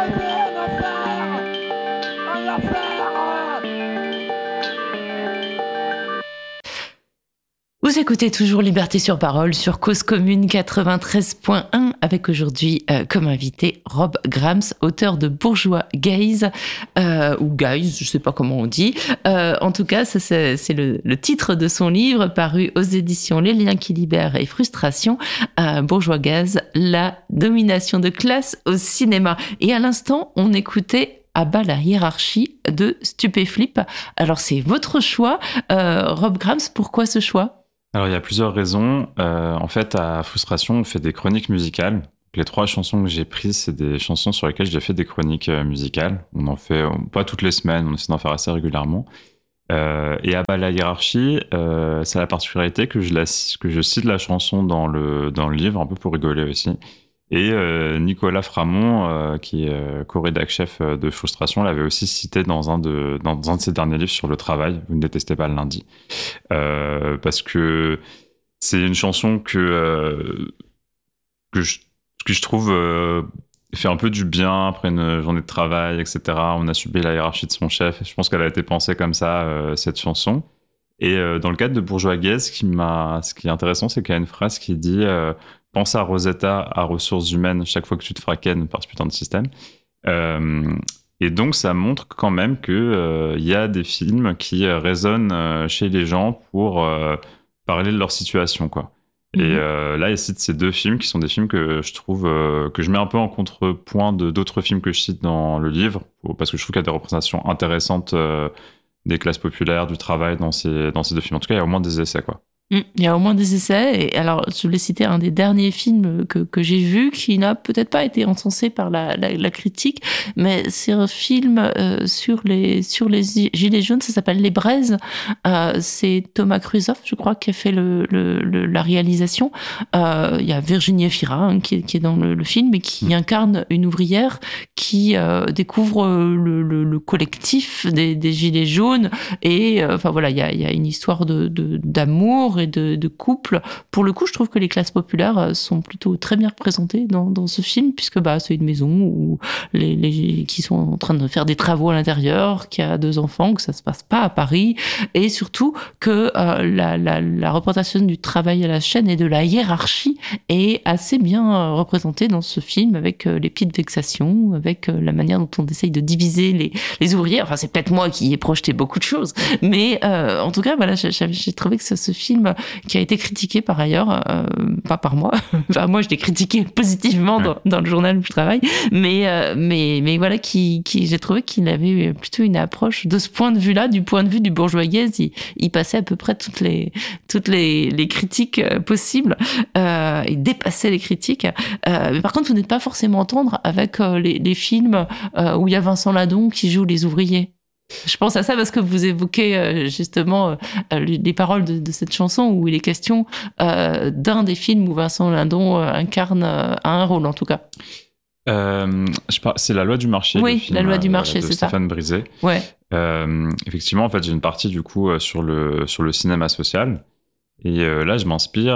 Vous écoutez toujours Liberté sur Parole sur Cause Commune 93.1 avec aujourd'hui comme invité Rob Grams, auteur de Bourgeois Gays ou Guys, je sais pas comment on dit. En tout cas, ça, c'est le titre de son livre paru aux éditions Les Liens qui libèrent et Frustration. Bourgeois Gays, la domination de classe au cinéma. Et à l'instant, on écoutait À bas la hiérarchie de Stupéflip. Alors c'est votre choix, Rob Grams. Pourquoi ce choix ? Alors, il y a plusieurs raisons. En fait, à Frustration, on fait des chroniques musicales. Les 3 chansons que j'ai prises, c'est des chansons sur lesquelles j'ai fait des chroniques musicales. On en fait pas toutes les semaines, on essaie d'en faire assez régulièrement. Et à bas la hiérarchie, c'est la particularité que je cite la chanson dans le livre, un peu pour rigoler aussi. Et Nicolas Framont, qui est co-rédac chef de Frustration, l'avait aussi cité dans un de ses derniers livres sur le travail, Vous ne détestez pas le lundi. Parce que c'est une chanson que je trouve fait un peu du bien après une journée de travail, etc. On a subi la hiérarchie de son chef. Je pense qu'elle a été pensée comme ça, cette chanson. Et dans le cadre de Bourgeois Gays, ce qui est intéressant, c'est qu'il y a une phrase qui dit pense à Rosetta, à ressources humaines, chaque fois que tu te feras ken par ce putain de système. Et donc, ça montre quand même qu'il y a des films qui résonnent chez les gens pour parler de leur situation, quoi. Et là, il cite ces 2 films qui sont des films que je trouve que je mets un peu en contrepoint d'autres films que je cite dans le livre, parce que je trouve qu'il y a des représentations intéressantes des classes populaires, du travail dans ces 2 films. En tout cas, il y a au moins des essais, quoi. Il y a au moins des essais. Et alors, je voulais citer un des derniers films que j'ai vu qui n'a peut-être pas été encensé par la critique, mais c'est un film sur les gilets jaunes. Ça s'appelle Les Braises. C'est Thomas Kruzoff, je crois, qui a fait la réalisation. Il y a Virginie Efira qui est dans le film et qui incarne une ouvrière qui découvre le collectif des gilets jaunes. Et enfin voilà, il y a une histoire d'amour et de couple. Pour le coup, je trouve que les classes populaires sont plutôt très bien représentées dans ce film, puisque c'est une maison où qui sont en train de faire des travaux à l'intérieur, qui a 2 enfants, que ça se passe pas à Paris, et surtout que la représentation du travail à la chaîne et de la hiérarchie est assez bien représentée dans ce film, avec les petites vexations, avec la manière dont on essaye de diviser les ouvriers. Enfin, c'est peut-être moi qui ai projeté beaucoup de choses, mais en tout cas, voilà, j'ai trouvé que ce film qui a été critiqué par ailleurs, pas par moi. Enfin, moi, je l'ai critiqué positivement dans le journal où je travaille, mais voilà, j'ai trouvé qu'il avait plutôt une approche de ce point de vue-là, du point de vue du Bourgeois Gays. Il passait à peu près toutes les critiques possibles. Il dépassait les critiques. Mais par contre, vous n'êtes pas forcément tendre avec les films où il y a Vincent Ladon qui joue les ouvriers. Je pense à ça parce que vous évoquez justement les paroles de cette chanson où il est question d'un des films où Vincent Lindon incarne un rôle, en tout cas. C'est La loi du marché. Oui, film, La loi du marché, de c'est Stéphane Brisé. Ouais. Effectivement, en fait, j'ai une partie du coup sur le cinéma social. Et là, je m'inspire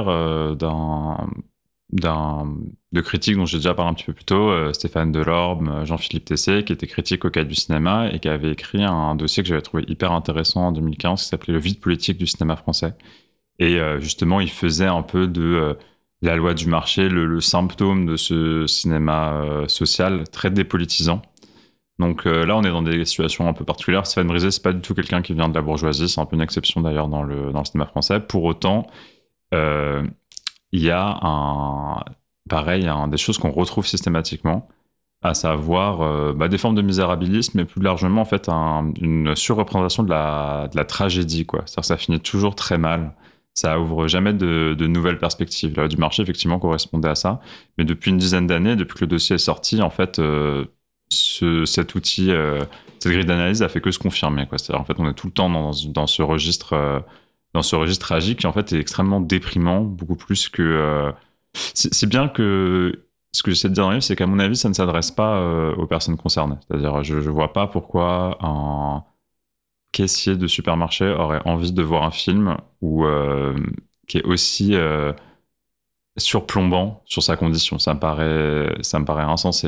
de critiques dont j'ai déjà parlé un petit peu plus tôt, Stéphane Delorme, Jean-Philippe Tessé, qui était critique au Cahier du cinéma et qui avait écrit un dossier que j'avais trouvé hyper intéressant en 2015 qui s'appelait Le vide politique du cinéma français. Et justement, il faisait un peu de la loi du marché le symptôme de ce cinéma social très dépolitisant. Donc là, on est dans des situations un peu particulières. Stéphane Brisé, c'est pas du tout quelqu'un qui vient de la bourgeoisie, c'est un peu une exception d'ailleurs dans le cinéma français. Pour autant, il y a des choses qu'on retrouve systématiquement, à savoir des formes de misérabilisme, mais plus largement en fait une surreprésentation de la tragédie, quoi. C'est-à-dire que ça finit toujours très mal. Ça ouvre jamais de nouvelles perspectives. La loi du marché, effectivement, correspondait à ça. Mais depuis une dizaine d'années, depuis que le dossier est sorti, en fait, cet outil, cette grille d'analyse a fait que se confirmer, quoi. C'est-à-dire, en fait, on est tout le temps dans ce registre tragique qui, en fait, est extrêmement déprimant, beaucoup plus que... c'est bien que... Ce que j'essaie de dire dans le livre, c'est qu'à mon avis, ça ne s'adresse pas aux personnes concernées. C'est-à-dire, je vois pas pourquoi un caissier de supermarché aurait envie de voir un film qui est aussi surplombant sur sa condition. Ça me paraît insensé.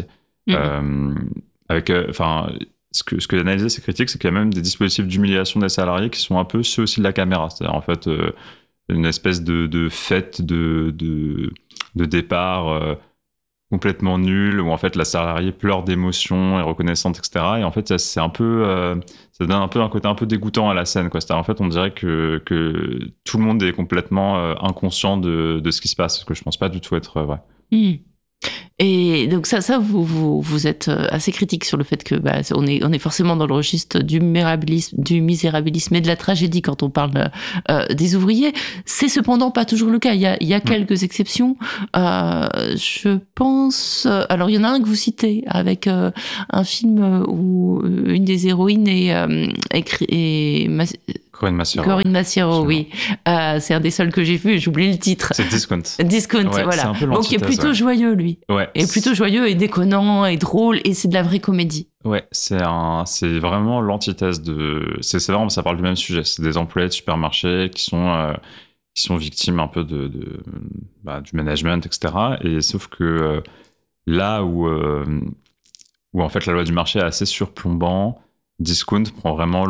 Avec, ce que analysé ces critiques, c'est qu'il y a même des dispositifs d'humiliation des salariés qui sont un peu ceux aussi de la caméra. C'est-à-dire, en fait, une espèce de fête de départ complètement nulle, où en fait la salariée pleure d'émotion, est reconnaissante, etc. Et en fait, c'est un peu, ça donne un peu un côté un peu dégoûtant à la scène, quoi. C'est-à-dire, en fait, on dirait que tout le monde est complètement inconscient de ce qui se passe, ce que je pense pas du tout être vrai. Et donc ça vous êtes assez critique sur le fait que on est forcément dans le registre du misérabilisme et de la tragédie quand on parle des ouvriers. C'est cependant pas toujours le cas. Il y a quelques exceptions. Je pense. Alors il y en a un que vous citez avec un film où une des héroïnes est Corinne Massiero, oui. C'est un des seuls que j'ai vu, j'oublie le titre. C'est Discount. Ouais, voilà. Donc il est plutôt joyeux, lui. Ouais. Et plutôt joyeux et déconnant et drôle, et c'est de la vraie comédie. Ouais, c'est vraiment l'antithèse de... C'est vraiment, ça parle du même sujet. C'est des employés de supermarché qui sont victimes un peu du management, etc. Et sauf que là où en fait la loi du marché est assez surplombant, Discount prend vraiment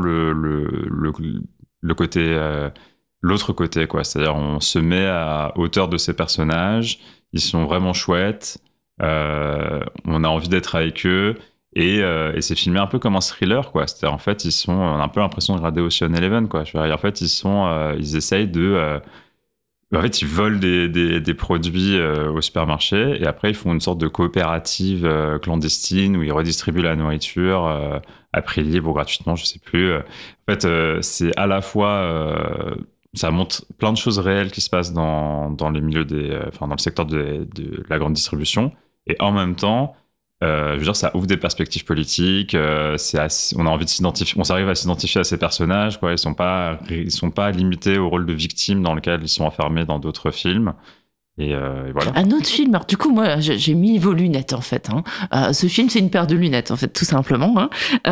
le côté, l'autre côté, quoi. C'est-à-dire, on se met à hauteur de ces personnages, ils sont vraiment chouettes, on a envie d'être avec eux, et c'est filmé un peu comme un thriller, quoi. C'est-à-dire, en fait, on a un peu l'impression de regarder Ocean Eleven, quoi. En fait, ils essayent de... en fait, ils volent des produits au supermarché, et après, ils font une sorte de coopérative clandestine où ils redistribuent la nourriture à prix libre ou gratuitement, je sais plus. En fait, c'est à la fois... ça montre plein de choses réelles qui se passent dans les milieux dans le secteur de la grande distribution, et en même temps, je veux dire, ça ouvre des perspectives politiques. On a envie de s'identifier. On s'arrive à s'identifier à ces personnages, quoi. Ils sont pas limités au rôle de victime dans lequel ils sont enfermés dans d'autres films. Et voilà. Un autre film, alors du coup, moi, j'ai mis vos lunettes, en fait. Ce film, c'est une paire de lunettes, en fait, tout simplement.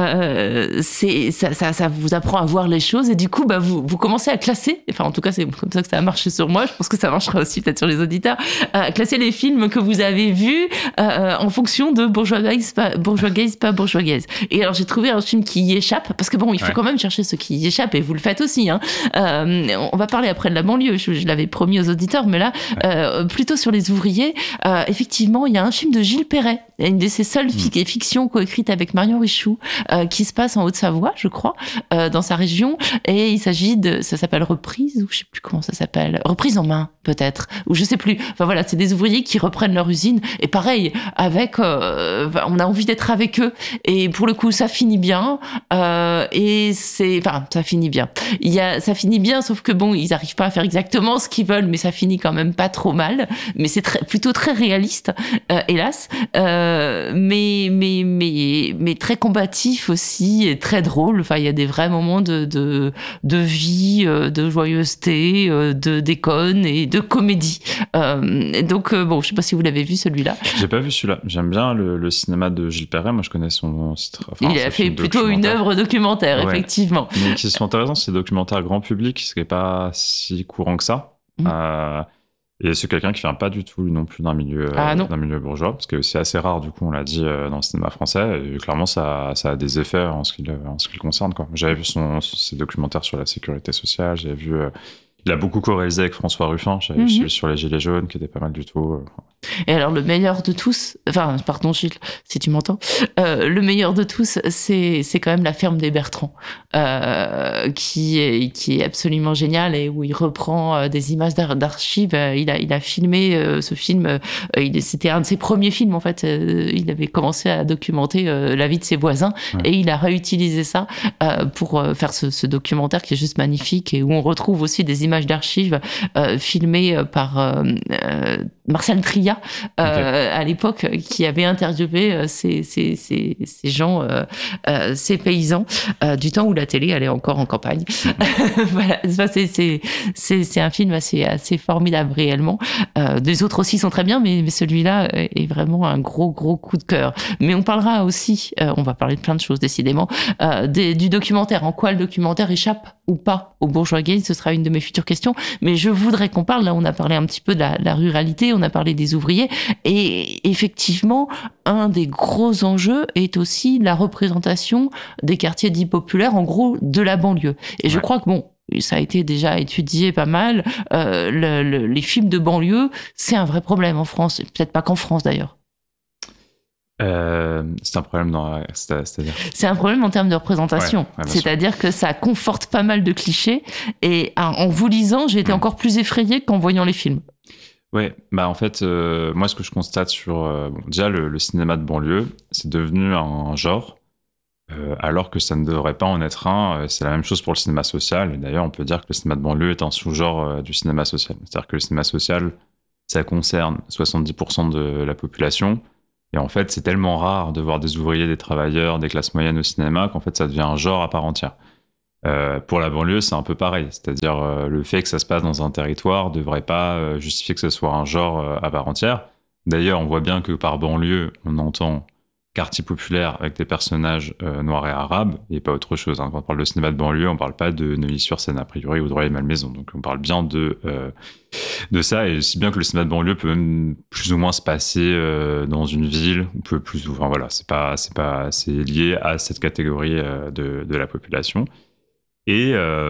Ça vous apprend à voir les choses, et du coup, vous commencez à classer, enfin, en tout cas, c'est comme ça que ça a marché sur moi, je pense que ça marchera aussi peut-être sur les auditeurs, classer les films que vous avez vus en fonction de bourgeoisie, pas bourgeoisie. Et alors, j'ai trouvé un film qui y échappe, parce que bon, il faut quand même chercher ce qui y échappe, et vous le faites aussi. On va parler après de la banlieue, je l'avais promis aux auditeurs, mais là... plutôt sur les ouvriers, effectivement, il y a un film de Gilles Perret, une de ses seules fictions coécrites avec Marion Richoux, qui se passe en Haute-Savoie, je crois, dans sa région, et il s'agit ça s'appelle Reprise, ou je sais plus comment ça s'appelle, Reprise en main, peut-être, ou je sais plus. Enfin voilà, c'est des ouvriers qui reprennent leur usine, et pareil, on a envie d'être avec eux, et pour le coup, ça finit bien, ça finit bien. Ça finit bien, sauf que bon, ils arrivent pas à faire exactement ce qu'ils veulent, mais ça finit quand même pas trop mal. Mais c'est plutôt très réaliste, hélas, mais très combatif aussi, et très drôle. Enfin, il y a des vrais moments de vie, de joyeuseté, de déconne et de comédie. Donc, bon, je sais pas si vous l'avez vu, celui-là. J'ai pas vu celui-là. J'aime bien le cinéma de Gilles Perret. Moi, je connais il a fait plutôt une œuvre documentaire, effectivement. Mais qui sont intéressants, c'est des documentaires grand public, ce qui n'est pas si courant que ça. Et c'est quelqu'un qui vient pas du tout non plus d'un milieu bourgeois, parce que c'est assez rare, du coup, on l'a dit, dans le cinéma français, et clairement ça a des effets en ce qui le concerne, quoi. J'avais vu ses documentaires sur la sécurité sociale, j'avais vu... il a beaucoup co-réalisé avec François Ruffin, j'avais vu celui sur les Gilets jaunes, qui était pas mal du tout. Et alors, le meilleur de tous, enfin, pardon Gilles, si tu m'entends, le meilleur de tous, c'est quand même La Ferme des Bertrands, qui est absolument génial, et où il reprend des images d'archives. Il a filmé ce film, c'était un de ses premiers films, en fait. Il avait commencé à documenter la vie de ses voisins, et il a réutilisé ça pour faire ce documentaire qui est juste magnifique, et où on retrouve aussi des images d'archives filmées par Marcel Tria, à l'époque, qui avait interviewé ces gens, ces paysans, du temps où la télé allait encore en campagne. Voilà, c'est un film assez formidable réellement. Les autres aussi sont très bien, mais celui-là est vraiment un gros coup de cœur. Mais on parlera aussi, on va parler de plein de choses décidément, du documentaire. En quoi le documentaire échappe ou pas au bourgeois gay, ce sera une de mes futures questions. Mais je voudrais qu'on parle, là on a parlé un petit peu de la ruralité, on a parlé des ouvriers, et effectivement, un des gros enjeux est aussi la représentation des quartiers dits populaires, en gros de la banlieue. Et je crois que ça a été déjà étudié pas mal, les films de banlieue, c'est un vrai problème en France, peut-être pas qu'en France d'ailleurs. C'est un problème c'est-à-dire c'est un problème en termes de représentation, c'est-à-dire que ça conforte pas mal de clichés, et en vous lisant j'ai été encore plus effrayée qu'en voyant les films. Ouais, bah en fait moi ce que je constate sur déjà le cinéma de banlieue, c'est devenu un genre alors que ça ne devrait pas en être un. C'est la même chose pour le cinéma social, et d'ailleurs on peut dire que le cinéma de banlieue est un sous-genre du cinéma social, c'est-à-dire que le cinéma social ça concerne 70% de la population. Et en fait, c'est tellement rare de voir des ouvriers, des travailleurs, des classes moyennes au cinéma qu'en fait, ça devient un genre à part entière. Pour la banlieue, c'est un peu pareil. C'est-à-dire, le fait que ça se passe dans un territoire ne devrait pas justifier que ce soit un genre à part entière. D'ailleurs, on voit bien que par banlieue, on entend quartier populaire avec des personnages noirs et arabes, et pas autre chose. Quand on parle de cinéma de banlieue, on parle pas de Neuilly-sur-Seine, a priori, ou de Rueil-Malmaison. Donc, on parle bien de ça, et si bien que le cinéma de banlieue peut même plus ou moins se passer dans une ville, ou peut plus, enfin voilà, c'est lié à cette catégorie de la population. Et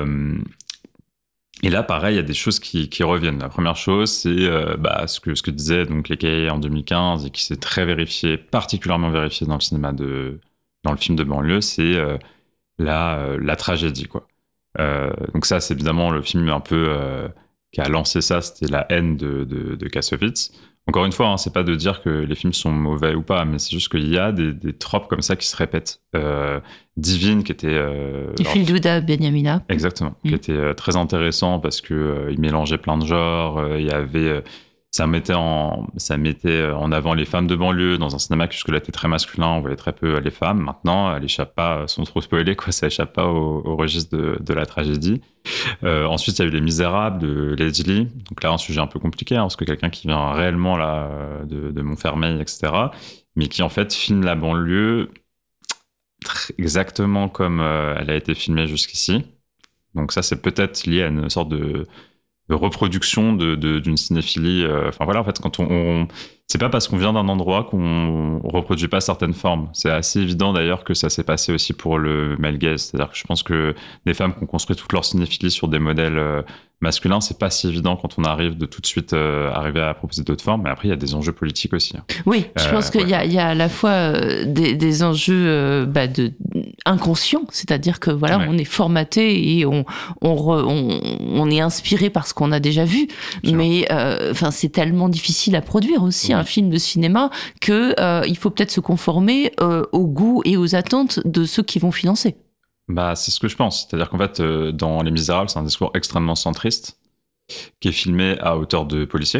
là, pareil, il y a des choses qui reviennent. La première chose, c'est ce que disait donc les cahiers en 2015 et qui s'est très vérifié, particulièrement vérifié dans le cinéma dans le film de banlieue, c'est la tragédie, quoi. Donc ça, c'est évidemment le film un peu qui a lancé ça, c'était La haine de Kassovitz. Encore une fois, c'est pas de dire que les films sont mauvais ou pas, mais c'est juste qu'il y a des tropes comme ça qui se répètent. Divine, qui était... Filduda Benyamina. Exactement, qui était très intéressant parce que il mélangeait plein de genres. Il y avait... ça mettait en avant les femmes de banlieue dans un cinéma qui jusque-là était très masculin, on voyait très peu les femmes. Maintenant, elles échappent pas, sans trop spoiler, quoi, ça échappe pas au registre de la tragédie. Ensuite, il y a eu Les Misérables de Lady Lee. Donc là, un sujet un peu compliqué, parce que quelqu'un qui vient réellement là de Montfermeil, etc., mais qui en fait filme la banlieue exactement comme elle a été filmée jusqu'ici. Donc ça, c'est peut-être lié à une sorte de reproduction d'une cinéphilie. Enfin voilà, en fait, quand c'est pas parce qu'on vient d'un endroit qu'on reproduit pas certaines formes. C'est assez évident d'ailleurs que ça s'est passé aussi pour le male gaze. C'est-à-dire que je pense que des femmes qui ont construit toute leur cinéphilie sur des modèles masculins, c'est pas si évident quand on arrive de tout de suite arriver à proposer d'autres formes. Mais après, il y a des enjeux politiques aussi. Oui, je pense qu'il y a à la fois des enjeux inconscients, c'est-à-dire que voilà, on est formaté et on est inspiré par ce qu'on a déjà vu. Mais c'est tellement difficile à produire aussi un film de cinéma que il faut peut-être se conformer aux goûts et aux attentes de ceux qui vont financer. C'est ce que je pense. C'est-à-dire qu'en fait, dans Les Misérables, c'est un discours extrêmement centriste qui est filmé à hauteur de policier.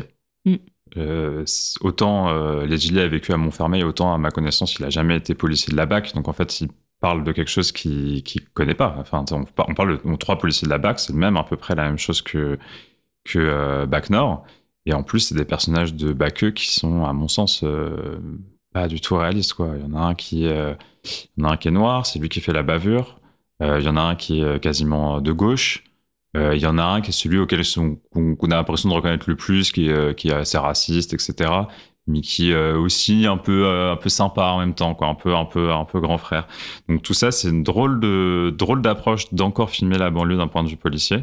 Autant Lady Lee a vécu à Montfermeil, autant à ma connaissance, il a jamais été policier de la BAC. Donc en fait, il parle de quelque chose qu'il connaît pas. Enfin, on parle de 3 policiers de la BAC, c'est même à peu près la même chose que BAC Nord. Et en plus, c'est des personnages de BAC qui sont, à mon sens, pas du tout réalistes, quoi. Il y en a un qui est noir, c'est lui qui fait la bavure. Il y en a un qui est quasiment de gauche. Il y en a un qui est celui auquel qu'on a l'impression de reconnaître le plus, qui est assez raciste, etc. Mais qui est aussi un peu sympa en même temps, quoi, un peu grand frère. Donc tout ça, c'est une drôle d'approche d'encore filmer la banlieue d'un point de vue policier.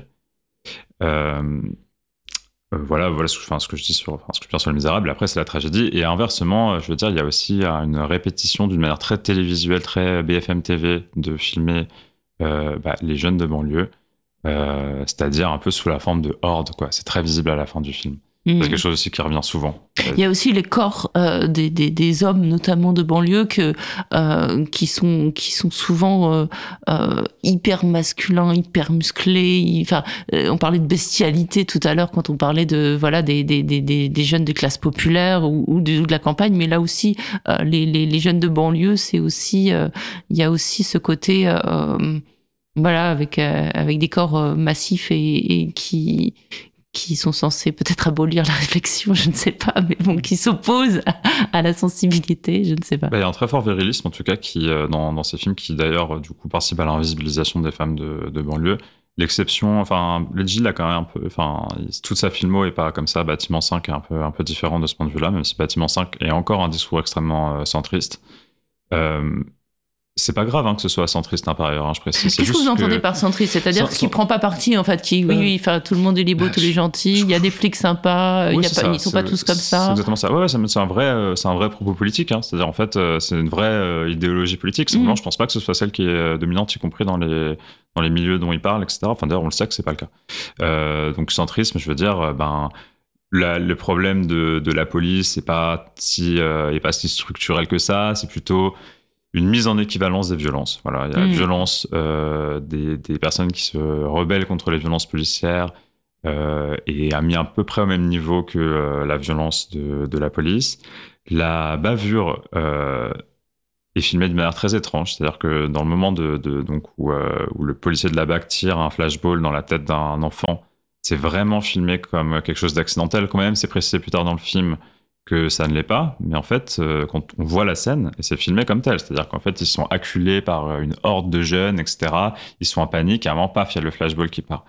Voilà ce que je dis sur Les Misérables. Après, c'est la tragédie. Et inversement, je veux dire, il y a aussi une répétition d'une manière très télévisuelle, très BFM TV, de filmer les jeunes de banlieue, c'est-à-dire un peu sous la forme de horde, quoi. C'est très visible à la fin du film. C'est quelque chose aussi qui revient souvent. Il y a aussi les corps des hommes, notamment de banlieue, qui sont souvent hyper masculins, hyper musclés. On parlait de bestialité tout à l'heure quand on parlait de des jeunes de classe populaire ou de la campagne, mais là aussi les jeunes de banlieue, c'est aussi il y a aussi ce côté avec des corps massifs et qui sont censés peut-être abolir la réflexion, je ne sais pas, mais bon, qui s'opposent à la sensibilité, je ne sais pas. Il y a un très fort virilisme, en tout cas, qui dans ces films, qui d'ailleurs, du coup, participe à l'invisibilisation des femmes de banlieue. l'exception, enfin, Ledgy l'a quand même un peu, enfin, toute sa filmo est pas comme ça. Bâtiment 5 est un peu différent de ce point de vue-là, même si Bâtiment 5 est encore un discours extrêmement centriste. C'est pas grave que ce soit centriste par ailleurs, je précise. Qu'est-ce que vous entendez par centriste? C'est-à-dire qu'il prend pas parti, en fait, oui, tout le monde est beau, tous les gentils, il y a des flics sympas, ils sont pas tous comme ça. C'est exactement ça. Ouais, c'est un vrai propos politique. C'est-à-dire, en fait, c'est une vraie idéologie politique. Simplement, je pense pas que ce soit celle qui est dominante, y compris dans les milieux dont il parle, etc. Enfin, d'ailleurs, on le sait que c'est pas le cas. Donc, centrisme, je veux dire, le problème de la police n'est pas si structurel que ça. C'est plutôt une mise en équivalence des violences. Voilà, il y a la violence des personnes qui se rebellent contre les violences policières et a mis à peu près au même niveau que la violence de la police. La bavure est filmée de manière très étrange, c'est-à-dire que dans le moment donc où le policier de la BAC tire un flashball dans la tête d'un enfant, c'est vraiment filmé comme quelque chose d'accidentel quand même. C'est précisé plus tard dans le film que ça ne l'est pas, mais en fait, quand on voit la scène, et c'est filmé comme tel, c'est-à-dire qu'en fait, ils sont acculés par une horde de jeunes, etc. Ils sont en panique, et à un moment, paf, il y a le flashball qui part.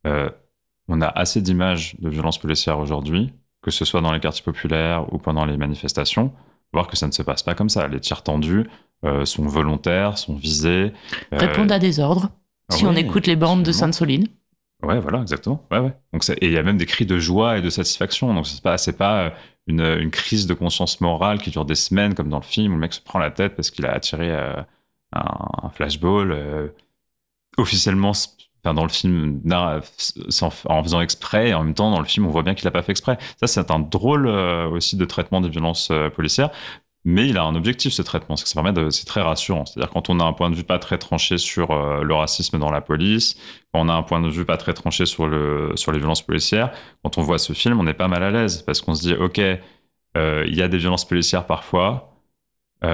On a assez d'images de violences policières aujourd'hui, que ce soit dans les quartiers populaires ou pendant les manifestations, pour voir que ça ne se passe pas comme ça. Les tirs tendus sont volontaires, sont visés. Répondent à des ordres, si on écoute les bandes de Sainte-Soline. Ouais, voilà, exactement. Ouais. Donc et il y a même des cris de joie et de satisfaction. Donc c'est pas une crise de conscience morale qui dure des semaines, comme dans le film où le mec se prend la tête parce qu'il a attiré un flashball. Officiellement, dans le film, en faisant exprès, et en même temps, dans le film, on voit bien qu'il l'a pas fait exprès. Ça, c'est un drôle aussi de traitement des violences policières. Mais il a un objectif, ce traitement, c'est que c'est très rassurant. C'est-à-dire quand on a un point de vue pas très tranché sur le racisme dans la police, quand on a un point de vue pas très tranché sur les violences policières, quand on voit ce film, on est pas mal à l'aise parce qu'on se dit, ok, il y a des violences policières parfois, il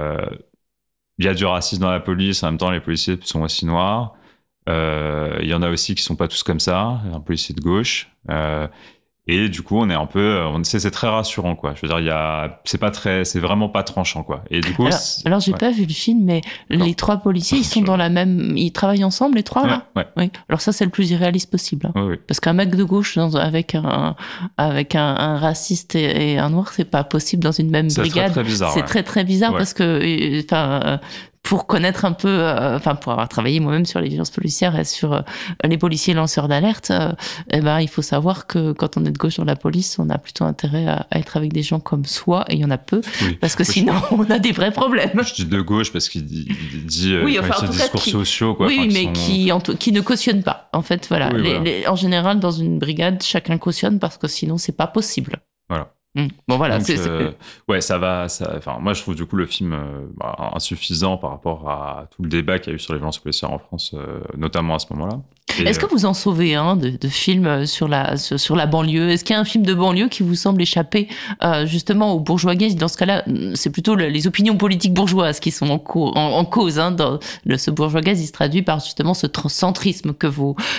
y a du racisme dans la police, en même temps les policiers sont aussi noirs, il y en a aussi qui sont pas tous comme ça, un policier de gauche. Et du coup, on est un peu, c'est très rassurant, quoi. Je veux dire, c'est vraiment pas tranchant, quoi. Et du coup, alors j'ai pas vu le film, mais les trois policiers, ils sont ils travaillent ensemble, les trois, là? Ouais. Oui. Alors ça, c'est le plus irréaliste possible. Hein. Oui. Parce qu'un mec de gauche avec un raciste et un noir, c'est pas possible dans une même brigade. C'est très bizarre. C'est très, très bizarre parce que, pour connaître un peu, pour avoir travaillé moi-même sur les violences policières et sur les policiers lanceurs d'alerte, il faut savoir que quand on est de gauche dans la police, on a plutôt intérêt à être avec des gens comme soi, et il y en a peu, parce que sinon on a des vrais problèmes. Je dis de gauche parce qu'il dit en tout discours sociaux, quoi. Oui, mais qui ne cautionnent pas. En fait, voilà. En général, dans une brigade, chacun cautionne parce que sinon c'est pas possible. Voilà. Bon voilà, ouais, ça va. Enfin, moi, je trouve du coup le film insuffisant par rapport à tout le débat qu'il y a eu sur les violences policières en France, notamment à ce moment-là. Est-ce que vous en sauvez un de film sur la banlieue? Est-ce qu'il y a un film de banlieue qui vous semble échapper justement aux bourgeois gays? Dans ce cas-là, c'est plutôt les opinions politiques bourgeoises qui sont en cause. Hein, ce bourgeois gay, il se traduit par justement ce centrisme que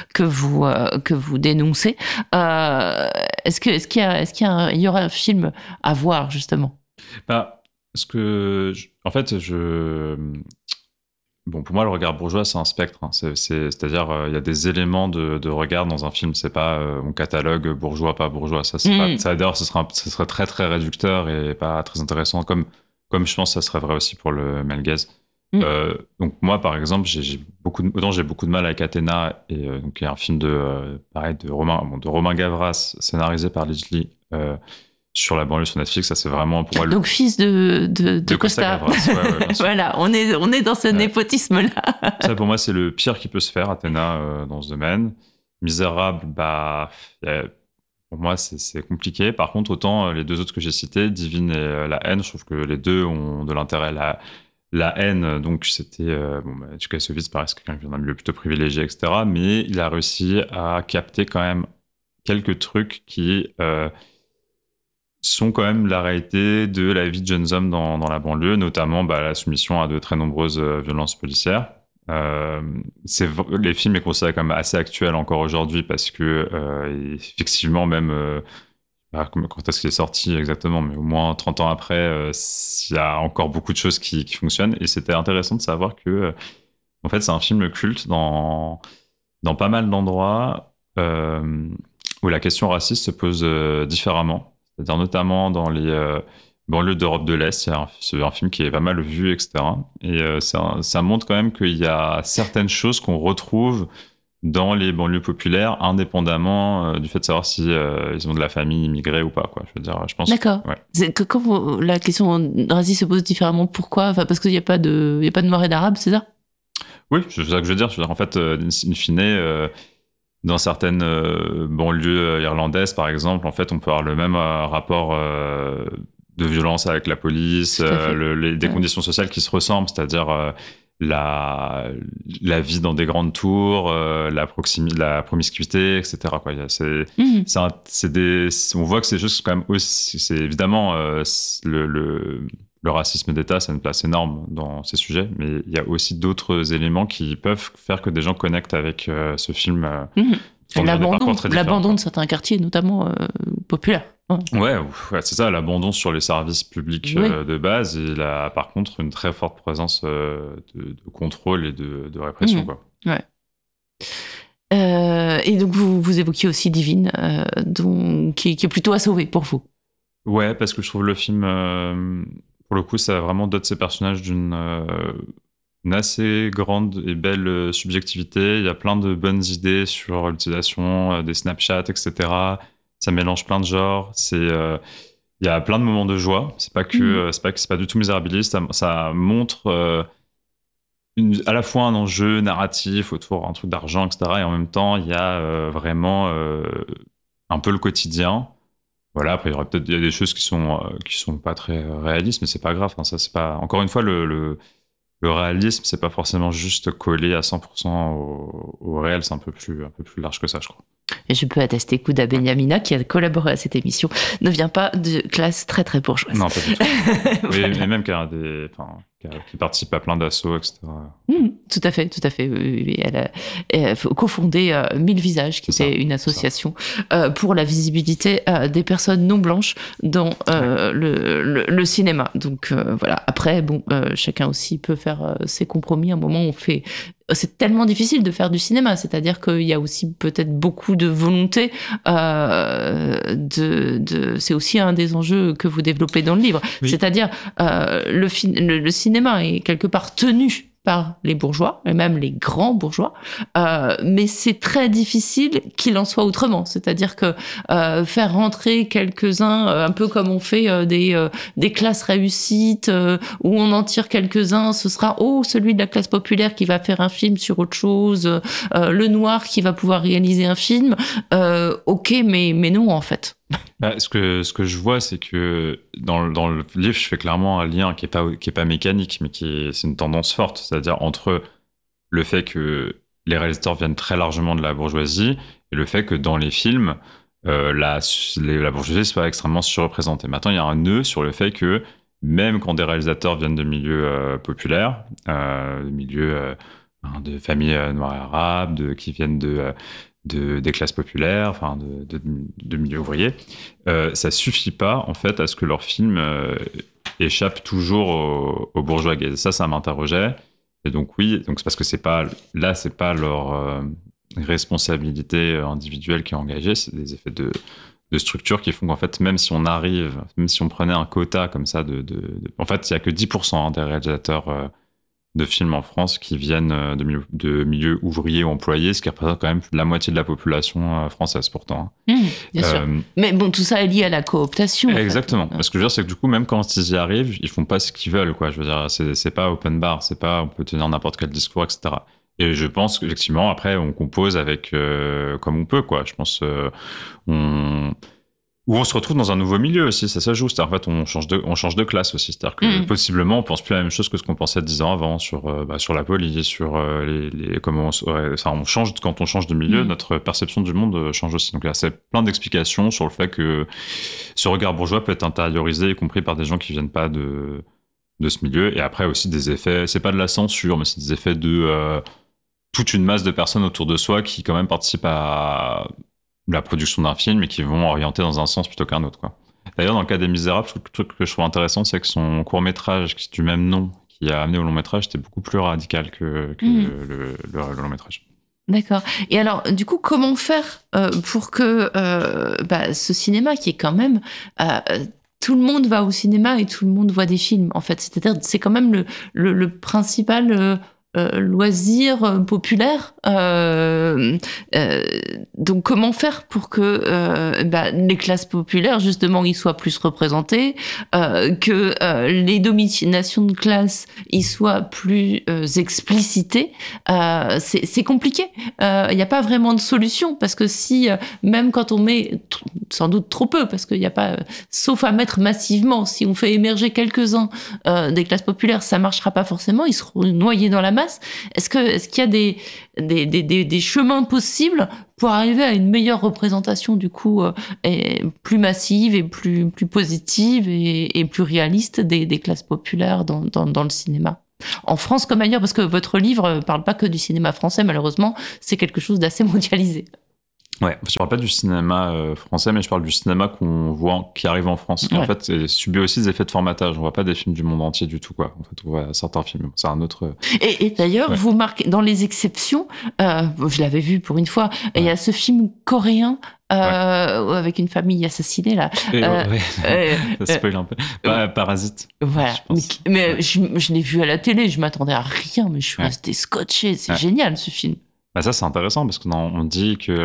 vous dénoncez. Est-ce qu'il y aura un film à voir justement? Bon, pour moi, le regard bourgeois, c'est un spectre. Hein. C'est-à-dire, il y a des éléments de regard dans un film. C'est pas mon catalogue bourgeois, pas bourgeois. Ça, d'ailleurs, ce serait très, très réducteur et pas très intéressant. Comme je pense que ça serait vrai aussi pour le male gaze. Donc, moi, par exemple, j'ai beaucoup de mal avec Athéna, et donc, il y a un film de Romain Gavras, scénarisé par Ledgy, sur la banlieue sur Netflix. Ça, c'est vraiment pour moi donc fils de Costa Gavras. Ouais, voilà, on est dans ce népotisme là. Ça, pour moi, c'est le pire qui peut se faire, Athéna, dans ce domaine. Misérable, pour moi, c'est compliqué. Par contre, autant les deux autres que j'ai cités, Divine et La haine, je trouve que les deux ont de l'intérêt. La haine, donc c'était Tukhachevitz, paraît c'est quelqu'un qui vient d'un milieu plutôt privilégié, etc. Mais il a réussi à capter quand même quelques trucs qui sont quand même la réalité de la vie de jeunes hommes dans la banlieue, notamment la soumission à de très nombreuses violences policières. Les films est considéré comme assez actuel encore aujourd'hui parce que effectivement même quand est-ce qu'il est sorti exactement, mais au moins 30 ans après, il y a encore beaucoup de choses qui fonctionnent, et c'était intéressant de savoir que en fait c'est un film culte dans dans pas mal d'endroits où la question raciste se pose différemment. C'est-à-dire notamment dans les banlieues d'Europe de l'Est. C'est un film qui est pas mal vu, etc. Et ça montre quand même qu'il y a certaines choses qu'on retrouve dans les banlieues populaires, indépendamment du fait de savoir si ils ont de la famille immigrée ou pas, quoi. Je veux dire, je pense. D'accord. Ouais. C'est que quand la question raciste se pose différemment, pourquoi? Enfin, parce qu'il n'y a pas de noir et d'arabe, c'est ça? Oui, c'est ça que je veux dire. Je veux dire, en fait, in fine, dans certaines banlieues irlandaises, par exemple, en fait, on peut avoir le même rapport de violence avec la police, des conditions sociales qui se ressemblent, c'est-à-dire la vie dans des grandes tours, la promiscuité, etc. Quoi. On voit que c'est juste quand même aussi, c'est évidemment le racisme d'État, c'est une place énorme dans ces sujets, mais il y a aussi d'autres éléments qui peuvent faire que des gens connectent avec ce film. L'abandon de certains quartiers, notamment populaires. Ouais, c'est ça, l'abandon sur les services publics de base. Il a par contre une très forte présence de contrôle et de répression. Quoi. Ouais. Et donc vous évoquiez aussi Divine, qui est plutôt à sauver pour vous. Ouais, parce que je trouve le film, pour le coup, ça vraiment dote ses personnages d'une assez grande et belle subjectivité. Il y a plein de bonnes idées sur l'utilisation des Snapchat, etc. Ça mélange plein de genres. Il y a plein de moments de joie. C'est pas du tout misérabiliste. Ça montre à la fois un enjeu narratif autour d'un truc d'argent, etc. Et en même temps, il y a vraiment un peu le quotidien. Voilà. Après, il y a des choses qui sont pas très réalistes, mais c'est pas grave. Enfin, ça, c'est pas. Encore une fois, le réalisme, c'est pas forcément juste collé à 100% au réel. C'est un peu plus large que ça, je crois. Et je peux attester qu'Ouda Benyamina, qui a collaboré à cette émission, ne vient pas de classe très très bourgeoise. Non, pas du tout. Oui, et même qui participe à plein d'assauts, etc. Tout à fait. Elle a cofondé 1000 Visages, qui était une association pour la visibilité des personnes non blanches dans le cinéma. Donc voilà. Après, chacun aussi peut faire ses compromis. À un moment, c'est tellement difficile de faire du cinéma, c'est-à-dire qu'il y a aussi peut-être beaucoup de volonté. C'est aussi un des enjeux que vous développez dans le livre. Oui. C'est-à-dire le cinéma est quelque part tenu par les bourgeois, et même les grands bourgeois, mais c'est très difficile qu'il en soit autrement. C'est-à-dire que faire rentrer quelques-uns, un peu comme on fait des classes réussites, où on en tire quelques-uns, ce sera celui de la classe populaire qui va faire un film sur autre chose, le noir qui va pouvoir réaliser un film. Ok, mais non en fait. Ce que je vois, c'est que dans le livre, je fais clairement un lien qui est pas mécanique, mais c'est une tendance forte, c'est-à-dire entre le fait que les réalisateurs viennent très largement de la bourgeoisie et le fait que dans les films, la bourgeoisie soit extrêmement surreprésentée. Maintenant, il y a un nœud sur le fait que même quand des réalisateurs viennent de milieux populaires, de milieux de familles noires et arabes, qui viennent des classes populaires, enfin de milieux ouvriers, ça suffit pas en fait à ce que leur film échappe toujours aux bourgeois gays. Ça m'interrogeait. Et donc oui, donc c'est parce que c'est pas leur responsabilité individuelle qui est engagée, c'est des effets de structure qui font qu'en fait même si on prenait un quota comme ça en fait il y a que 10% des réalisateurs de films en France qui viennent de milieux ouvriers ou employés, ce qui représente quand même plus de la moitié de la population française pourtant. Bien sûr. Mais bon, tout ça est lié à la cooptation. Exactement. Ce que je veux dire, c'est que du coup, même quand ils y arrivent, ils font pas ce qu'ils veulent, quoi. Je veux dire, c'est pas open bar, c'est pas on peut tenir n'importe quel discours, etc. Et je pense qu'effectivement, après, on compose avec comme on peut, quoi. Je pense où on se retrouve dans un nouveau milieu aussi, ça joue. C'est-à-dire, en fait, on change de classe aussi. C'est-à-dire que possiblement, on pense plus la même chose que ce qu'on pensait 10 ans avant sur la police, sur comment on change quand on change de milieu, notre perception du monde change aussi. Donc là, c'est plein d'explications sur le fait que ce regard bourgeois peut être intériorisé, y compris par des gens qui viennent pas de ce milieu. Et après aussi des effets, c'est pas de la censure, mais c'est des effets de toute une masse de personnes autour de soi qui quand même participent à la production d'un film et qui vont orienter dans un sens plutôt qu'un autre, quoi. D'ailleurs, dans le cas des Misérables, le truc que je trouve intéressant, c'est que son court-métrage du même nom qui a amené au long-métrage était beaucoup plus radical que le long-métrage. D'accord. Et alors, du coup, comment faire pour que ce cinéma qui est quand même... tout le monde va au cinéma et tout le monde voit des films, en fait. C'est-à-dire, c'est quand même le principal loisir populaire. Donc, comment faire pour que les classes populaires, justement, y soient plus représentées, que les dominations de classe y soient plus explicitées. C'est compliqué. Il n'y a pas vraiment de solution, parce que si, même quand on met, sans doute trop peu, parce qu'il n'y a pas, sauf à mettre massivement, si on fait émerger quelques-uns des classes populaires, ça marchera pas forcément, ils seront noyés dans la masse. Est-ce qu'il y a des chemins possibles pour arriver à une meilleure représentation, du coup, et plus massive et plus positive et plus réaliste des classes populaires dans le cinéma? En France comme ailleurs, parce que votre livre parle pas que du cinéma français, malheureusement, c'est quelque chose d'assez mondialisé. Ouais, je parle pas du cinéma français, mais je parle du cinéma qu'on voit, qui arrive en France. Qui, en fait, subit aussi des effets de formatage. On voit pas des films du monde entier du tout, quoi. En fait, on voit certains films. C'est un autre... Et d'ailleurs, vous marquez, dans les exceptions, je l'avais vu pour une fois, il y a ce film coréen avec une famille assassinée, là. Ça spoil un peu. Parasite. Voilà. Mais je l'ai vu à la télé, je m'attendais à rien, mais je suis restée scotchée. C'est génial, ce film. Bah ça, c'est intéressant parce qu'on dit que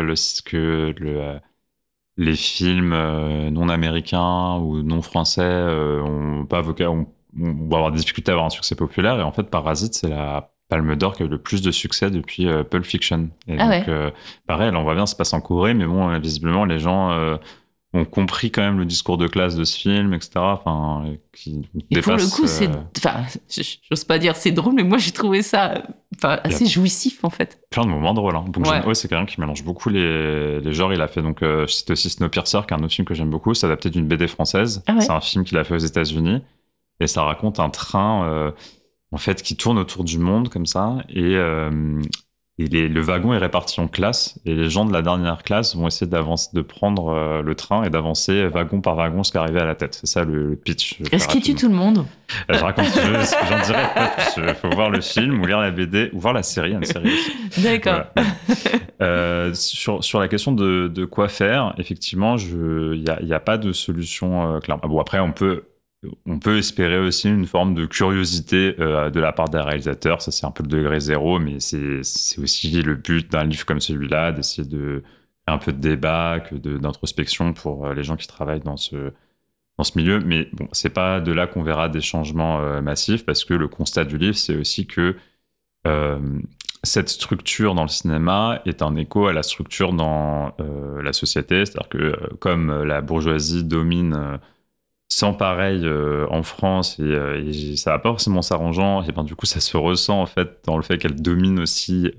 les films non américains ou non français on va avoir des difficultés à avoir un succès populaire. Et en fait, Parasite, c'est la Palme d'Or qui a eu le plus de succès depuis Pulp Fiction. Et donc, pareil, là, on voit bien, ça se passe en Corée, mais bon, visiblement, les gens ont compris quand même le discours de classe de ce film, etc. Enfin, qui et pour le coup, j'ose pas dire c'est drôle, mais moi j'ai trouvé ça assez jouissif en fait. Plein de moments drôles. Hein. Donc c'est quelqu'un qui mélange beaucoup les genres. Il a fait donc, je cite aussi Snowpiercer, qui est un autre film que j'aime beaucoup. C'est adapté d'une BD française. C'est un film qu'il a fait aux États-Unis et ça raconte un train en fait qui tourne autour du monde comme ça et le wagon est réparti en classes et les gens de la dernière classe vont essayer de prendre le train et d'avancer wagon par wagon jusqu'à arriver à la tête. C'est ça le pitch. Est-ce qu'il tue tout le monde? Je raconte ce que j'en dirais pas plus. Il faut voir le film ou lire la BD ou voir la série. Une série aussi. D'accord. Voilà. Sur la question de quoi faire, effectivement, il y a pas de solution claire. Bon, après, on peut espérer aussi une forme de curiosité de la part des réalisateurs. Ça, c'est un peu le degré zéro, mais c'est aussi le but d'un livre comme celui-là, d'essayer de faire un peu de débat, d'introspection pour les gens qui travaillent dans ce milieu. Mais bon, c'est pas de là qu'on verra des changements massifs, parce que le constat du livre, c'est aussi que cette structure dans le cinéma est un écho à la structure dans la société. C'est-à-dire que comme la bourgeoisie domine... sans pareil en France et ça va pas forcément s'arrangeant et ben du coup ça se ressent en fait dans le fait qu'elle domine aussi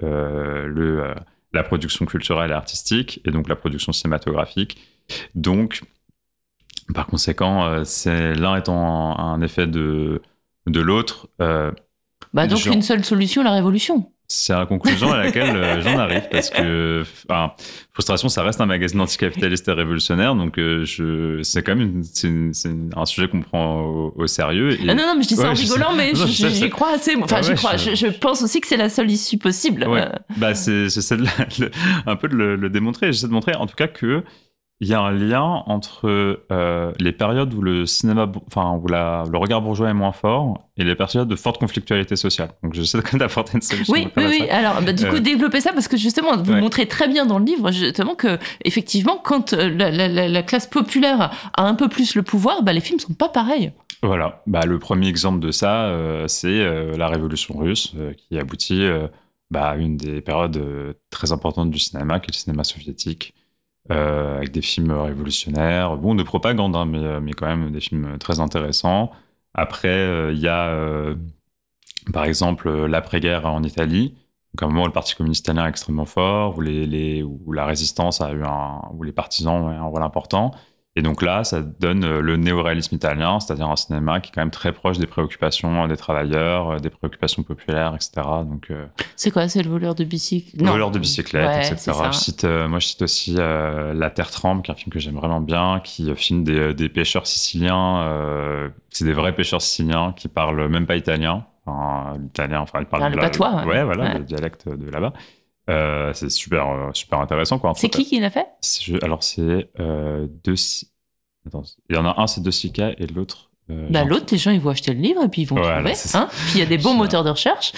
la production culturelle et artistique et donc la production cinématographique. Donc par conséquent c'est l'un étant un effet de l'autre. Donc une seule solution, la révolution. C'est la conclusion à laquelle j'en arrive, parce que Frustration, ça reste un magazine anticapitaliste et révolutionnaire, donc c'est quand même un sujet qu'on prend au sérieux. Et... Non, mais je dis ça en rigolant, mais j'y crois assez. Enfin, j'y crois. Je pense aussi que c'est la seule issue possible. Ouais. J'essaie un peu de le démontrer. J'essaie de montrer, en tout cas, que il y a un lien entre les périodes où le cinéma, où le regard bourgeois est moins fort et les périodes de forte conflictualité sociale. Donc j'essaie quand même d'apporter une solution. Oui. Alors du coup, développer ça, parce que justement, vous montrez très bien dans le livre justement que effectivement, quand la classe populaire a un peu plus le pouvoir, les films sont pas pareils. Voilà. Le premier exemple de ça, c'est la Révolution russe, qui aboutit à une des périodes très importantes du cinéma, qui est le cinéma soviétique. Avec des films révolutionnaires, de propagande, hein, mais quand même des films très intéressants. Après, il y a, par exemple, l'après-guerre en Italie, donc à un moment où le Parti communiste italien est extrêmement fort, où la résistance où les partisans ont un rôle important. Et donc là, ça donne le néo-réalisme italien, c'est-à-dire un cinéma qui est quand même très proche des préoccupations des travailleurs, des préoccupations populaires, etc. Donc, c'est quoi? C'est le voleur de bicyclette? Le voleur de bicyclette, etc. Je cite aussi La Terre tremble, qui est un film que j'aime vraiment bien, qui filme des pêcheurs siciliens. C'est des vrais pêcheurs siciliens qui parlent même pas italien. Ils parlent le patois. Le dialecte de là-bas. C'est super intéressant, quoi. C'est qui l'a fait? Alors, c'est Attends, il y en a un, c'est De Sica, et l'autre... l'autre, les gens, ils vont acheter le livre et puis ils vont Voilà, trouver. c'est ça. Puis il y a des bons moteurs de recherche.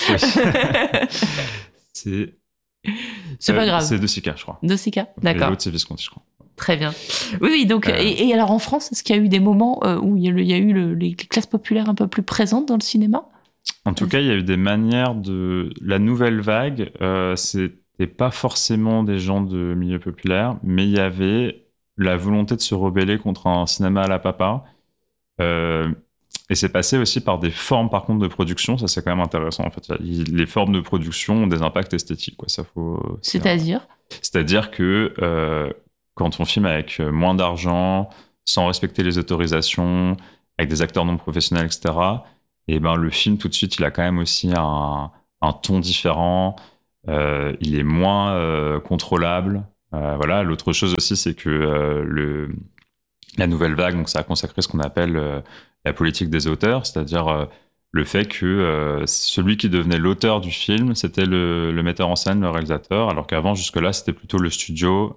C'est pas grave. C'est De Sica, je crois. De Sica, d'accord. Et l'autre, c'est Visconti, je crois. Très bien. Oui, donc, et alors en France, est-ce qu'il y a eu des moments où il y a eu les classes populaires un peu plus présentes dans le cinéma? En tout cas, il y a eu des manières de... La nouvelle vague, c'était pas forcément des gens de milieu populaire, mais il y avait la volonté de se rebeller contre un cinéma à la papa. Et c'est passé aussi par des formes, par contre, de production. Ça, c'est quand même intéressant, en fait. Les formes de production ont des impacts esthétiques, quoi. Ça, C'est-à-dire que quand on filme avec moins d'argent, sans respecter les autorisations, avec des acteurs non professionnels, etc., et ben le film, tout de suite, il a quand même aussi un ton différent. Il est moins contrôlable. Voilà. L'autre chose aussi, c'est que la nouvelle vague, donc ça a consacré ce qu'on appelle la politique des auteurs, c'est-à-dire le fait que celui qui devenait l'auteur du film, c'était le metteur en scène, le réalisateur, alors qu'avant, jusque-là, c'était plutôt le studio,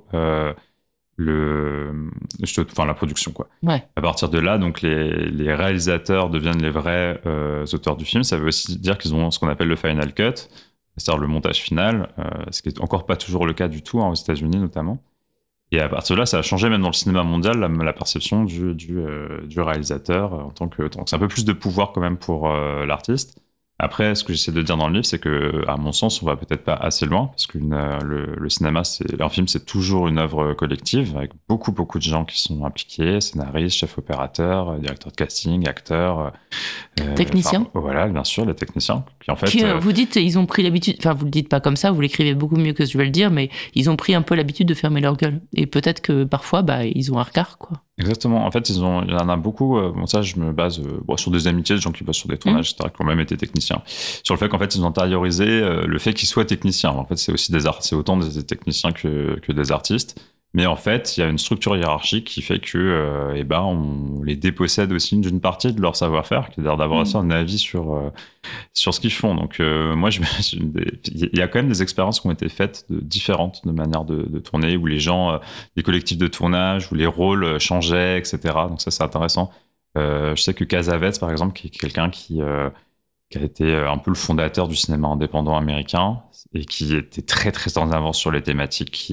la production, quoi. Ouais. À partir de là, donc les réalisateurs deviennent les vrais auteurs du film. Ça veut aussi dire qu'ils ont ce qu'on appelle le final cut, c'est-à-dire le montage final, ce qui est encore pas toujours le cas du tout, aux États-Unis notamment. Et à partir de là, ça a changé même dans le cinéma mondial la perception du réalisateur en tant que... Donc c'est un peu plus de pouvoir quand même pour l'artiste. Après, ce que j'essaie de dire dans le livre, c'est que, à mon sens, on va peut-être pas assez loin, parce que le cinéma, un film, c'est toujours une œuvre collective, avec beaucoup de gens qui sont impliqués, scénaristes, chefs opérateurs, directeurs de casting, acteurs, techniciens. Voilà, bien sûr, les techniciens. Qui en fait, vous dites, ils ont pris l'habitude. Enfin, vous le dites pas comme ça, vous l'écrivez beaucoup mieux que je vais le dire, mais ils ont pris un peu l'habitude de fermer leur gueule. Et peut-être que parfois, ils ont un regard, quoi. Exactement. En fait, il y en a beaucoup. Bon, ça, je me base sur des amitiés, des gens qui bossent sur des tournages, etc., qui ont même été techniciens. Sur le fait qu'en fait, ils ont intériorisé le fait qu'ils soient techniciens. En fait, c'est aussi c'est autant des techniciens que des artistes. Mais en fait, il y a une structure hiérarchique qui fait que, on les dépossède aussi d'une partie de leur savoir-faire, qui est d'avoir aussi un avis sur ce qu'ils font. Donc, moi, il y a quand même des expériences qui ont été faites différentes de manière de tourner, où les gens, les collectifs de tournage, où les rôles changeaient, etc. Donc ça, c'est intéressant. Je sais que Cassavetes, par exemple, qui est quelqu'un qui a été un peu le fondateur du cinéma indépendant américain et qui était très, très en avance sur les thématiques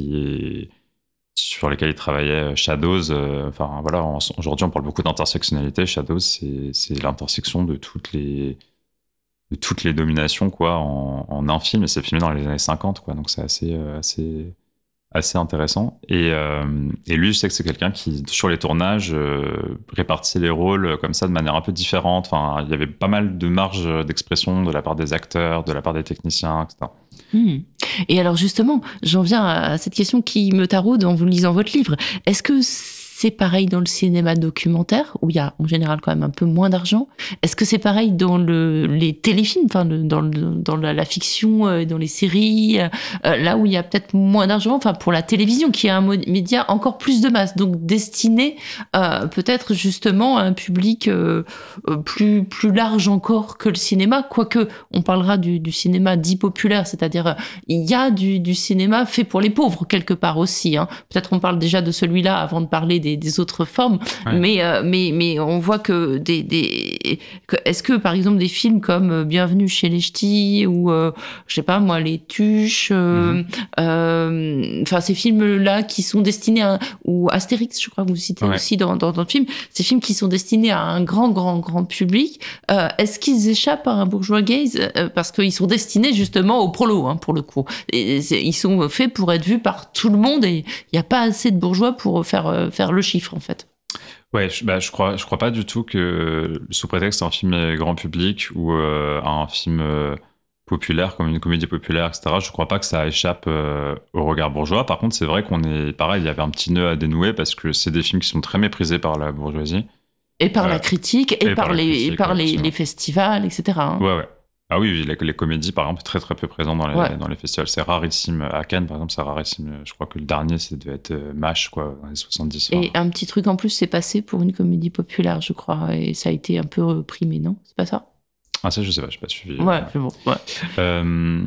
sur lesquelles il travaillait. Shadows, aujourd'hui, on parle beaucoup d'intersectionnalité. Shadows, c'est l'intersection de toutes les dominations, quoi, en un film, et c'est filmé dans les années 50, quoi, donc c'est assez intéressant. Et lui, je sais que c'est quelqu'un qui, sur les tournages, répartissait les rôles comme ça de manière un peu différente. Enfin, il y avait pas mal de marge d'expression de la part des acteurs, de la part des techniciens, etc. Et alors justement, j'en viens à cette question qui me taraude en vous lisant votre livre. Est-ce que c'est pareil dans le cinéma documentaire, où il y a en général quand même un peu moins d'argent? Est-ce que c'est pareil dans les téléfilms, dans la fiction, dans les séries, là où il y a peut-être moins d'argent, pour la télévision, qui est un média encore plus de masse, donc destiné peut-être justement à un public plus large encore que le cinéma, quoique on parlera du cinéma dit populaire, c'est-à-dire il y a du cinéma fait pour les pauvres quelque part aussi, hein. Peut-être on parle déjà de celui-là avant de parler des autres formes, ouais. mais on voit que est-ce que par exemple des films comme Bienvenue chez les Ch'tis ou je sais pas moi, Les Tuches, ces films-là qui sont destinés ou Astérix, je crois que vous citez aussi dans le film, ces films qui sont destinés à un grand public, est-ce qu'ils échappent à un bourgeois gaze parce qu'ils sont destinés justement au prolo, hein, pour le coup, ils sont faits pour être vus par tout le monde et il n'y a pas assez de bourgeois pour faire le chiffre en fait. Ouais, je crois pas du tout que sous prétexte un film grand public ou un film populaire comme une comédie populaire, etc. Je crois pas que ça échappe au regard bourgeois. Par contre, c'est vrai qu'on est pareil, il y avait un petit nœud à dénouer parce que c'est des films qui sont très méprisés par la bourgeoisie et par la critique et par les festivals, etc. Hein. Ouais. Ah oui, les comédies, par exemple, très très peu présentes dans les festivals. C'est rarissime. À Cannes, par exemple, c'est rarissime. Je crois que le dernier, ça devait être MASH, quoi, dans les 70. Et un petit truc en plus, c'est passé pour une comédie populaire, je crois, et ça a été un peu primé, non? C'est pas ça? Ah, ça, je sais pas, je n'ai pas suivi. Ouais, c'est bon. Ouais.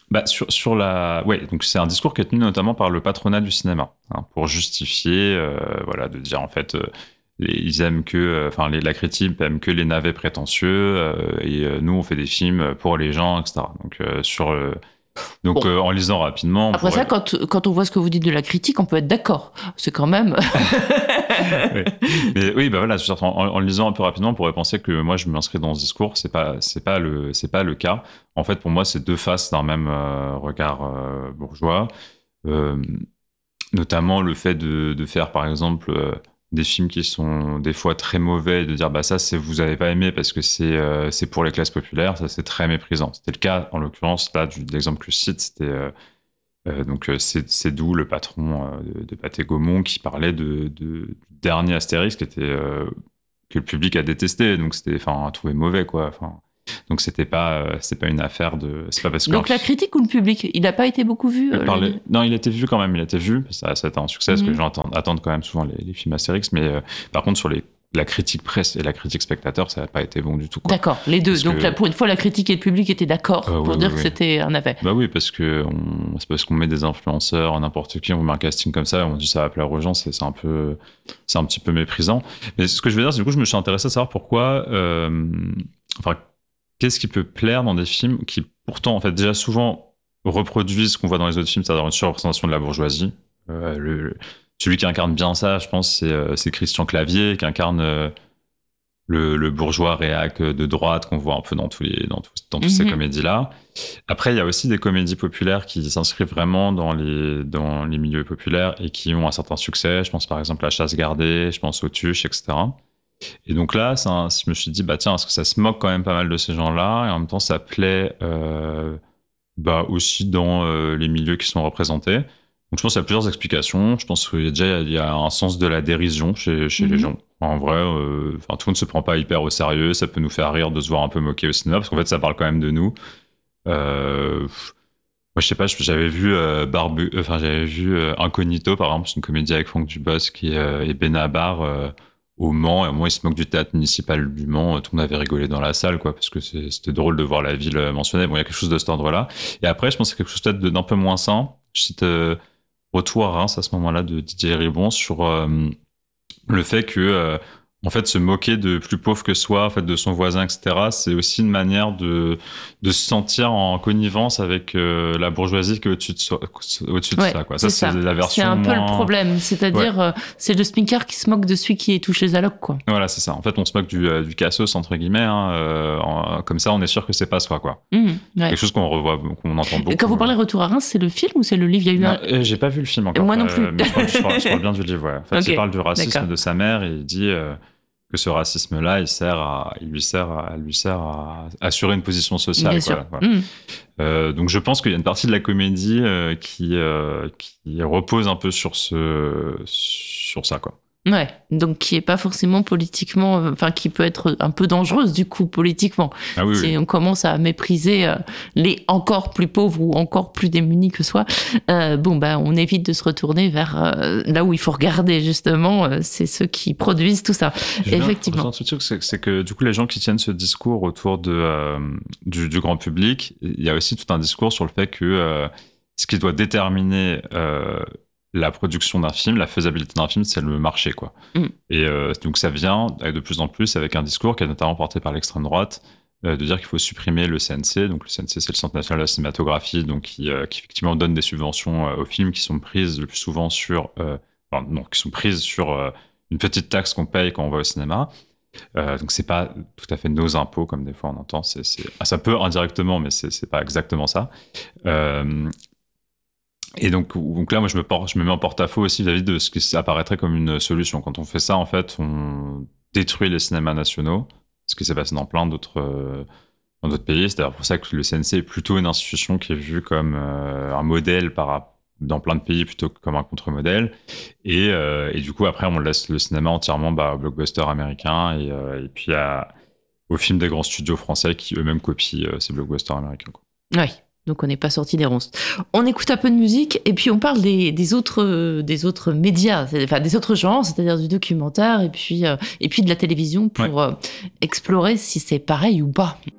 Bah, donc c'est un discours qui est tenu notamment par le patronat du cinéma, hein, pour justifier, voilà, de dire en fait, ils aiment que, la critique aime que les navets prétentieux, et nous on fait des films pour les gens, etc. Donc, Bon. en lisant rapidement. Après ça, quand on voit ce que vous dites de la critique, on peut être d'accord. C'est quand même. Oui. Mais oui, bah voilà, en lisant un peu rapidement, on pourrait penser que moi je m'inscris dans ce discours. C'est pas le cas. En fait, pour moi, c'est deux faces d'un même regard bourgeois. Notamment le fait de faire, par exemple, des films qui sont des fois très mauvais, et de dire bah ça vous avez pas aimé parce que c'est pour les classes populaires, ça c'est très méprisant. C'était le cas en l'occurrence là de l'exemple que je cite, c'était c'est d'où le patron de Pathé Gaumont qui parlait du dernier Astérix qui était que le public a détesté, donc c'était trouvé mauvais quoi. Donc c'est pas une affaire de, c'est pas parce que Donc la critique ou le public, il n'a pas été beaucoup vu. Non, il a été vu quand même, ça a été un succès parce que les gens attendent quand même souvent les films Astérix, mais par contre sur la critique presse et la critique spectateur, ça n'a pas été bon du tout, quoi. D'accord, les deux. Donc là, pour une fois, la critique et le public étaient d'accord pour dire que c'était un navet. Bah oui, c'est parce qu'on met des influenceurs, n'importe qui, on met un casting comme ça, et on dit ça va plaire aux gens, c'est un petit peu méprisant. Mais ce que je veux dire, c'est du coup, je me suis intéressé à savoir pourquoi, qu'est-ce qui peut plaire dans des films qui, pourtant, en fait, déjà souvent reproduisent ce qu'on voit dans les autres films, c'est-à-dire une surreprésentation de la bourgeoisie. Celui qui incarne bien ça, je pense, c'est Christian Clavier, qui incarne le bourgeois réac de droite qu'on voit un peu dans toutes ces comédies-là. Après, il y a aussi des comédies populaires qui s'inscrivent vraiment dans les milieux populaires et qui ont un certain succès. Je pense par exemple à Chasse gardée, je pense aux Tuches, etc. Et donc là, je me suis dit, bah tiens, est-ce que ça se moque quand même pas mal de ces gens-là, et en même temps, ça plaît aussi dans les milieux qui sont représentés. Donc je pense qu'il y a plusieurs explications. Je pense qu'il y a un sens de la dérision chez les gens. En vrai, tout le monde ne se prend pas hyper au sérieux. Ça peut nous faire rire de se voir un peu moquer au cinéma, parce qu'en fait, ça parle quand même de nous. Moi, je sais pas, j'avais vu Incognito, par exemple, c'est une comédie avec Franck Dubosc et Benabar au Mans. Et moi, il se moque du théâtre municipal du Mans. Tout le monde avait rigolé dans la salle, quoi, parce que c'était drôle de voir la ville mentionnée. Bon, il y a quelque chose de cet ordre-là. Et après, je pense que c'est quelque chose peut-être d'un peu moins sain. Je cite Retour à Reims à ce moment-là de Didier Ribon sur le fait que en fait se moquer de plus pauvre que soi, en fait de son voisin, etc. C'est aussi une manière de se sentir en connivence avec la bourgeoisie qui est au-dessus de ça, quoi. Ça c'est la version. C'est un peu le problème, c'est-à-dire c'est le sminker qui se moque de celui qui touche les allocs, quoi. Voilà, c'est ça. En fait, on se moque du cassos entre guillemets. Comme ça, on est sûr que c'est pas soi, quoi. Quelque chose qu'on revoit, qu'on entend beaucoup. Et quand vous parlez Retour à Reims, c'est le film ou c'est le livre? Il y a eu j'ai pas vu le film encore. Moi non plus. Mais je parle bien du livre. Ouais. En fait, il parle du racisme de sa mère et il dit que ce racisme-là, il lui sert à assurer une position sociale. Bien sûr. Voilà. Donc je pense qu'il y a une partie de la comédie qui repose un peu sur ça, quoi. Ouais, donc qui est pas forcément politiquement, qui peut être un peu dangereuse du coup politiquement. Ah oui, si on commence à mépriser les encore plus pauvres ou encore plus démunis que soi, on évite de se retourner vers là où il faut regarder justement, c'est ceux qui produisent tout ça. Effectivement. C'est que du coup les gens qui tiennent ce discours autour du grand public, il y a aussi tout un discours sur le fait que ce qui doit déterminer la production d'un film, la faisabilité d'un film, c'est le marché, quoi. Et donc ça vient de plus en plus avec un discours qui est notamment porté par l'extrême droite, de dire qu'il faut supprimer le CNC. Donc le CNC, c'est le Centre national de la cinématographie, donc qui effectivement donne des subventions aux films qui sont prises le plus souvent qui sont prises sur une petite taxe qu'on paye quand on va au cinéma. Donc c'est pas tout à fait nos impôts comme des fois on entend. Ça peut indirectement, mais c'est pas exactement ça. Et donc là, moi, je me mets en porte-à-faux aussi vis-à-vis de ce qui apparaîtrait comme une solution. Quand on fait ça, en fait, on détruit les cinémas nationaux, ce qui s'est passé dans plein d'autres pays. C'est d'ailleurs pour ça que le CNC est plutôt une institution qui est vue comme un modèle dans plein de pays plutôt que comme un contre-modèle. Et du coup, après, on laisse le cinéma entièrement au blockbuster américain et puis aux films des grands studios français qui eux-mêmes copient ces blockbusters américains, quoi. Oui. Donc on n'est pas sorti des ronces. On écoute un peu de musique et puis on parle des autres médias, des autres genres, c'est-à-dire du documentaire et puis de la télévision pour explorer si c'est pareil ou pas.